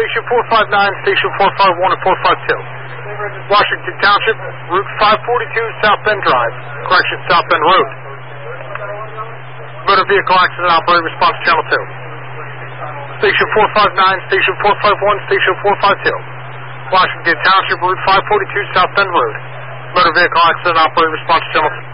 Station 459, Station 451, and 452. Washington Township, Route 542, South Bend Drive. Correction, South Bend Road. Motor vehicle accident operator response channel 2. Station 459, Station 451, Station 452. Washington Township, Route 542, South Bend Road. Motor vehicle accident operator response channel 2.